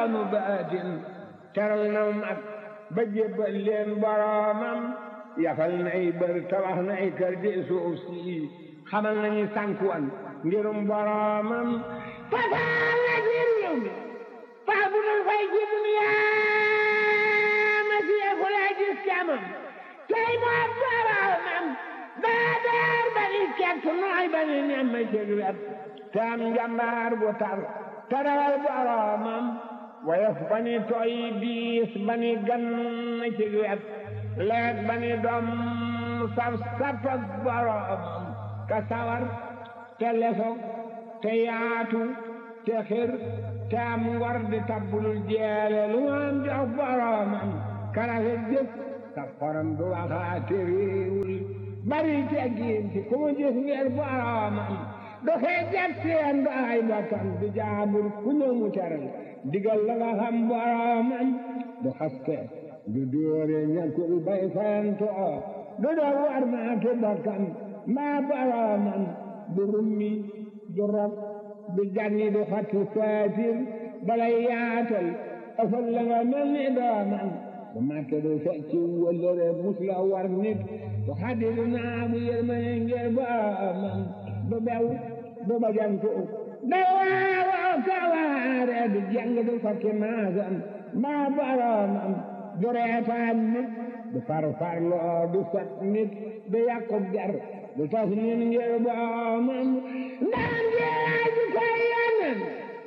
yoonu baatin teral na mag ba jébbal leen boroomam yafal nay bër tabax nay kër di suuf si xamal nañu sànkuwan ngirum boroomam fasaal na ci réew mi faa bu dul fay ci duniyaa ma siyeeku lay gis camam tey moo boroomam daa daar ba ni kett nooy ba ni nemm cëg wet te am njambaar bu tar tarawal boroomam woyof ba ni tooy diis ba ni gan cëg wet leet ba ni doom saf sapak boroomam ka sawar te lesog te yaatu te xir te am ngor di tabbulul jeele lu am jox boroomam karafe jëf sa xorom du waxaate réewul bari teggiin ci ku mu gis ngir boroomam doxee jat seen du ay bokkam di jaabur ku ñëw mu teral digal la nga xam boroomam du xaste du dóore ñàkkul bay fayantoo du doo war maatu bokkam maa boroomam du rummi du rob du janni du xatti saatir balay yaatal ëfal la nga mel ni doomam du màtte du fecci wëllëre mus la war nit du xaddi du naagu yërmane ngir boroomam du bew du bajantu du waawoo kawaare du jàng du fakki maasam maa boroomam du reetaan nit du farfarloo du sot nit du yàqub jar du tas nit ngir boroomam ndaan jeeraa ji koy yonen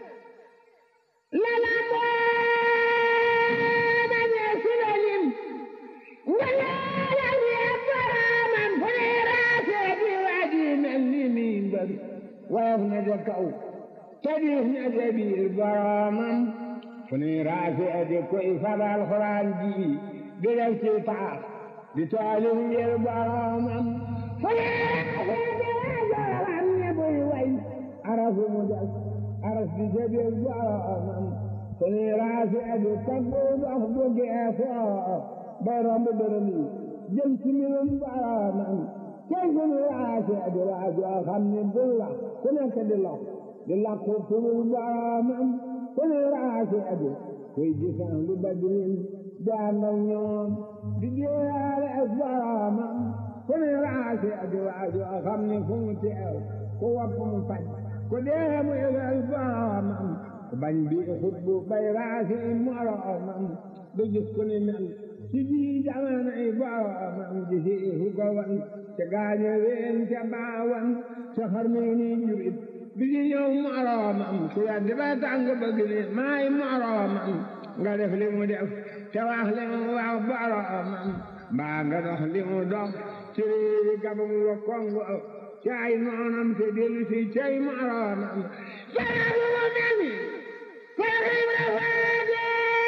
lala boona ñee silalim nga leela ñee boroomam fu ne raasee di waaji mel ni mii mbër woyof na ja kaw te diis na ja biir boroomam fu ne raasee di koy fabal xuraan ji di def ci taax di taalif ngir boroomam fu ne arafu mu des araf di jëbeel boroomam fu ne raasee di taggu dox bu geesoo bay romb dërëm yi jëm ci mbirum boroomam tey fu ne raasee di waajoo xam ne bul la ku nekk di lox di lakku turul boroomam fu ne raasee di kuy gisaan lu badrin di ànd ak ñoom di jéeyaale ak boroomam fu ne raasee di waajoo xam ne fu mu teew ku wopp mu faj ku dee mu yëgal boroomam ku bañ bi xutbu bay raasi moroomam du gis ku ni mel ci ji jamonoy boroomam ji si fu ko wan te gaañe ween te baawan te xarmi ni jurit bi ji ñëw moroomam ku yaddi ba tàng bëgg ni maay moroomam nga def li mu def te wax li mu wax boroomam mbaa nga dox li mu dox ci réewi Gabon wa Kongo caay noonam te dellu si cay moroomam jaralu mu mel ni Seex Ibra Faati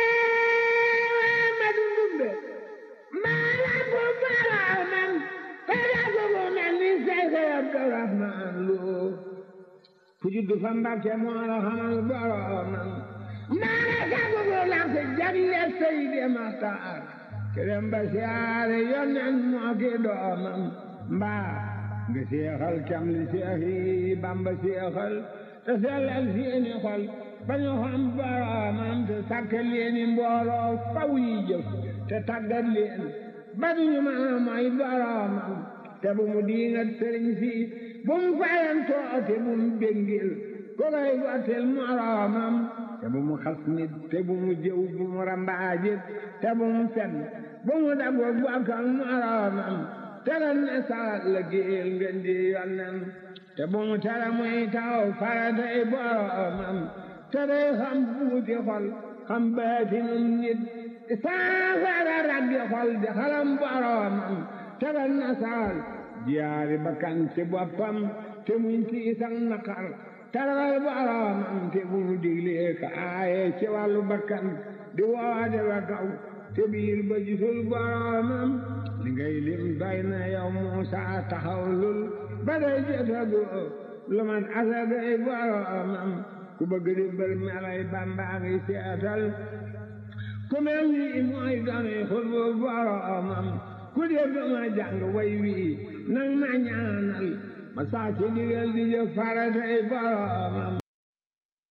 ma dundumbe maala bu boroomam te jaralu mu mel ni Seex Abdurahmaan Lo ku juddu fa Mbàkke moo la xamal boroomam maala sagu bu lamp jagle Seydi Maxtaar kerem ba siyaare yonen moo ki doomam mbaa nga seexal cam li seex yi Bamba seexal te sellal seeni xol ba ñu xam boroomam te sàkkal leeni mbooloo faw yi jëf te tàggat leen ba duñu mën a mooy boroomam te bu mu diingat sëriñ si bu mu fayantoo te bu mu béngil ko koy gottil moroomam te bu mu xas nit te bu mu jëw bu mu rambaajit te bu mu fen bu mu dago bokkal moroomam teral ne salat la géel ngeen di yonnen te bu mu tere muy taw faratay boroomam te day xam buuti xol xam baatinum nit saafara raggi xol di xalam boroomam teral ne saal jiyaari bakkan ci boppam te muñ ci isang naqar teral boroomam te bu mu diglee ka aaye ci wàllu bakkan di woode wa kaw te biir ba gisul boroomam li ngay lim doy na yow Muusa taxawlul ba day jotagu lu man asagay boroomam ku bëgg di mbër melay Bamba ngi seetal ku mel ni mooy dooni xutbu boroomam ku dégg ma jàng way wi nang ma ñaanal ma saa ci digal di jëf faratay boroomam